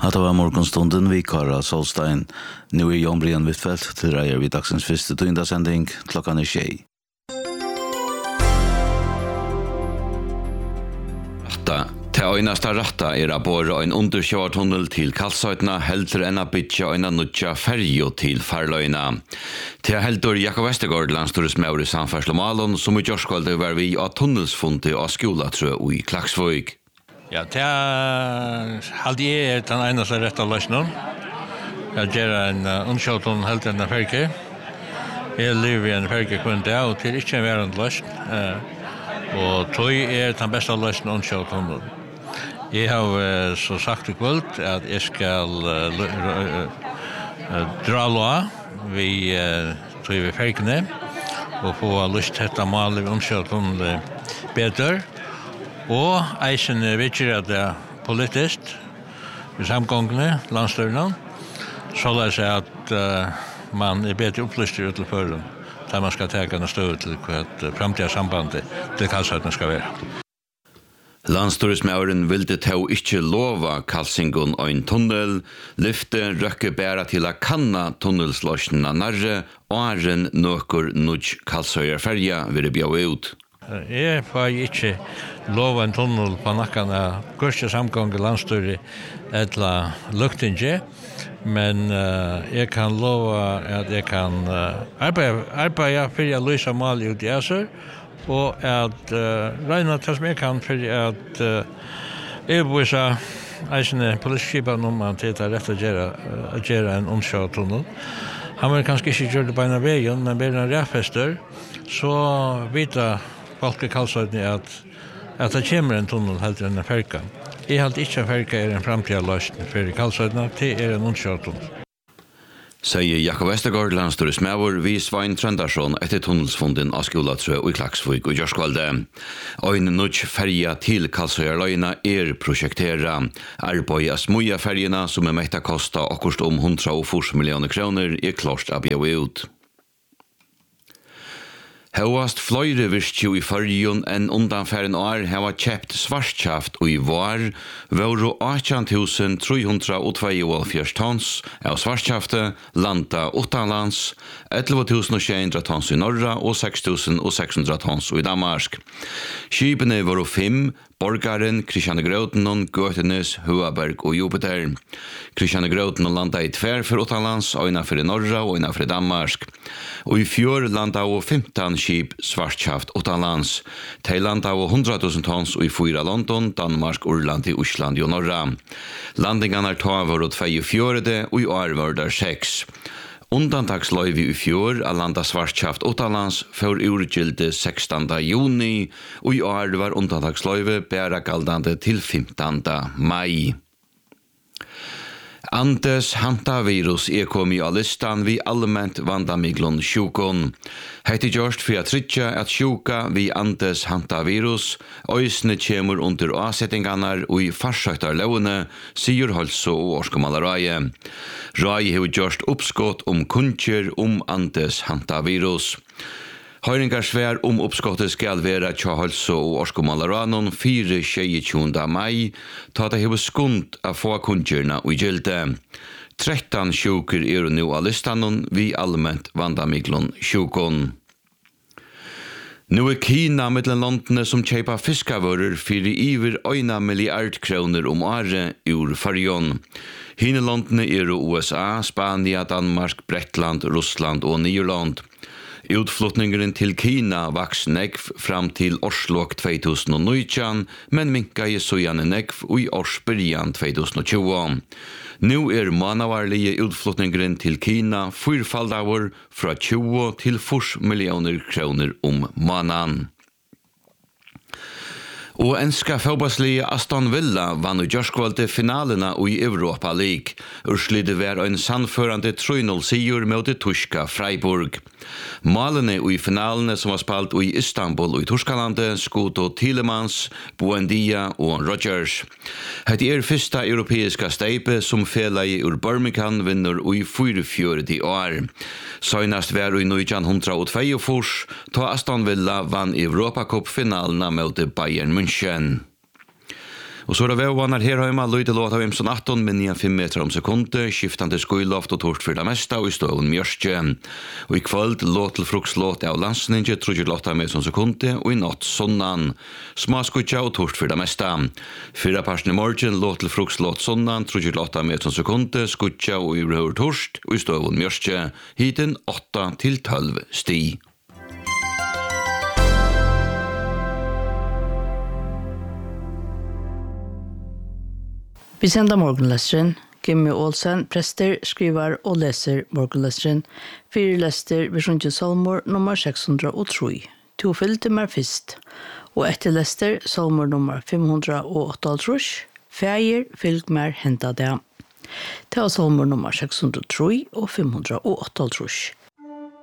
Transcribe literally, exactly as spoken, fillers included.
Hatta var morgonstunden vi Kara Solstein. Nu är Jan Brian Wittfeldt till reier vid dagsens första tyndagsending klockan är tjej. Ratta. Det øyneste ratta er å bore en underkjøvartunnel til Kalsøytna, helter enn å bytja en nødja ferjo til Farløyna. Til helter Jakob Vestergaard landstores med i samferdslemalon, som i Gjørskvalde var vi av tunnelsfundet av skolatrø i Klaksvøyk. Ja, det er halde jeg er den eneste rette løsningen. Jeg gjør en underkjøvartunnel helt enn ferge. Jeg lever i en ferge kun det, og til ikke en verand løsning. Og tog er den beste løsningen underkjøvartunnel. Jeg har så sagt i kvöld at jeg skal uh, uh, uh, dra låa vi uh, tog vi fergene og få lyst dette malet vi underkjøvartunnel bedre. Og eisen vidtjer at det er politisk i samgångene, landstyrene, så la seg at uh, man er bedre opplyst i utelføren der man skal ta en støv til hva fremtida sambandet til Kalsøytna skal være. Landstyrelsmauren ville ta ikke lova Kalsingon og en tunnel, lyfte røkke bæra til å kanna tunnelslåsjene nærre, og er en nøkker nudj Kalsøyerferja vil bjøre ut. Jeg får ikke lova en tunnel på nakken av kurset samgang i landstyret etla luktinge, men uh, jeg kan lova at jeg kan uh, arbeide, arbeide for å løse mal ut i Æsør, og at uh, regna til som jeg kan for at uh, jeg bevisa eisene politiskipen om at det er rett å gjøre, uh, gjøre en omkjøvartunnel. Han vil kanskje ikke gjøre det beina veien, men bare en ræfester, så vita folk i Kalsøytna at, at det kommer en tunnel helt enn en ferka. Jeg halte ikke at ferka er en framtida løsning for Kalsøytna, det er en omkjøvartunnel. Sier Jakob Vestergaard landstyrelsmauer vi Svein Trøndarsson etter tunnelsfunden av skolatrø i Klaksvøyk og Gjørskvalde. Ein nudj ferja til Kalsøyerløyna er prosjektera. Arbeid av smuja ferjena som er mekta kosta akkurst om hundra og fyrre millioner kroner er klart å bjøre ut. Høyast fløyre virkju i fyrjun enn undanfæren år hava kjept svartskaft og i var våru åttan tusen tre hundre og tjueåtte tons av svartskaftet landa utanlands, elleve tusen sju hundre tons i norra og seks tusen seks hundre tons i Danmark. Skipene våru fem, Borgaren, Kristiane Grøtenon, Götenes, Huaberg og Jupiter. Kristiane Grøtenon landa i tver for utanlands, øyna for i norra og øyna for i Danmark. Og i fjør landa av femton skip svartskaft utanlands. De landa av hundra tusen tons og i fyra London, Danmark, Urland, Osland og norra. Landingarna ta var å tjuefjörde og i år var der seks. Undantagsløyvi i fjør av landa svartskaft utanlands for urgilde sekstende juni, og i år var undantagsløyvi bæra galdande til femtende mai. Andes hantavirus er kommet av listan vi allmänt vandamiglon sjukon. Hette gjørst for at trytja at sjuka vi Andes hantavirus øysene kjemur under avsettingarnar og i farsøktar lovene, sier Halso og Orskomalaraie. Rai hefur gjørst oppskott om kunnjer om Andes hantavirus. Høyringar svær om oppskottet skal være tja Halso og Orskomalaranon fire tjueåtte mai, ta det hefur skund av få kunnjerna og gilde. tretton sjuker er nu av listanon vi allmänt vandamiglon sjukon. Nu er Kina mittlen landene som kjeipa fiskavører fyrir iver øyna milliard kroner om året ur Färjön. Hine landene er U S A, Spania, Danmark, Bretland, Russland og Nederland. Utflyttningen til Kina vaks negv fram til årslok två tusen nitton, men minka i søjane negv i årsbyrjan två tusen tjugo. Nu er manavarlige utflyttningen til Kina fyrfaldavur fra tjugo til fyrre millioner kroner om manan. Og enska fotballslige Aston Villa vann i Gjørskvalde finalena i Europa League. Urslidet var en sannførende tre noll sigur mot det tyska Freiburg. Malene i finalene som var spalt i Istanbul og i Torskalande, Skoto Tielemans, Buendia og Rodgers. Hette er fyrsta europeiska steipe som felai ur Birmingham vinner i fyrtifjörde år. Søgnast var i nitton tjuetvå, ta Aston Villa vann Europacup-finalena mot Bayern München. Og så er det vevvannar her hjemme, lyder låt av Imson atton med nio komma fem meter om sekundet, skiftande skuiloft og torst for det meste, og i stålen mjørstje. Og i kvöld låt til frukslåt av landsninje, trudger låt av meter om sekundet, og i natt sonnan. Smaskutja og torst for det meste. Fyra parsen i morgen låt til frukslåt sonnan, trudger låt av meter om sekundet, skutja og i røver torst, og i stålen mjørstje. Hiten åtta til tolv sti. Vi sender morgenlesteren. Gimmy Olsen, prester, skriver og leser morgenlesteren. Fire lester ved Sjøntje Salmor nummer seks hundre og tre. To fylte meg først. Og etter lester Salmor nummer fem hundre og åtte. Feir fylg mer hentet det. Det var Salmor nummer seks hundre og tre og fem hundre og åtte.